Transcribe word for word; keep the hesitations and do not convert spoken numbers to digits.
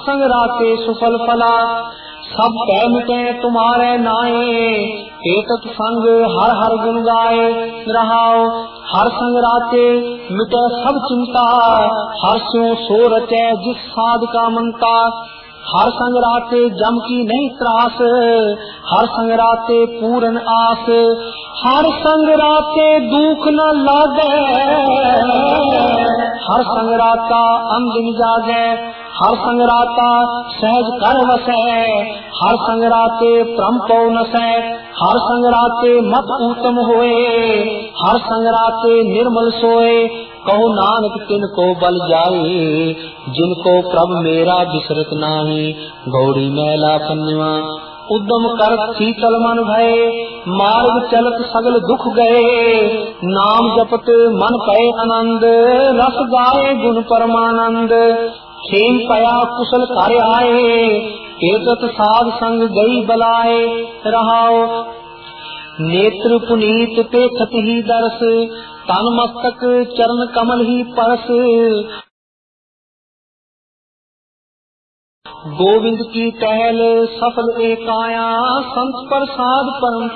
संग राते सुफल फला। सब कह मिटे तुम्हारे नाए, एतत संग हर हर गुण गाए। रहाओ हर संग राते मिटे सब चिंता, हर स्यों सो रचे जिस साध का मनता। हर संग राते जम की नहीं त्रास, हर संग राते पूर्ण आस। हर संग राते दुख न लागे, हर संग राता अंदिन जागे। हर संग राता सहज कर वसे, हर संग राते परम पौ नसै। हर संग राते मत उत्तम होए, हर संग राते निर्मल सोए। कहो नानक तिनको बल जाए, जिनको प्रभ मेरा बिसरत नाही। गौड़ी मैला पन्नवा उद्यम कर शीतल मन भये, मार्ग चलत सगल दुख गए। नाम जपत मन पए आनंद, रस गाए गुण परमानंद। खेम पया कुशल कार्य आए, एतत साध संग गई बलाए। रहाओ नेत्र पुनीत ते खत ही दर्श, तन मस्तक चरण कमल ही परस। गोविंद की टहल सफल एकाया, संत प्रसाद परम